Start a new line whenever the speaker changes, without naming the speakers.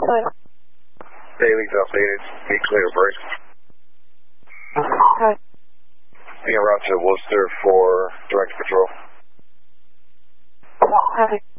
Bailey's updated. Be clear, break. Being route to Worcester for direct patrol.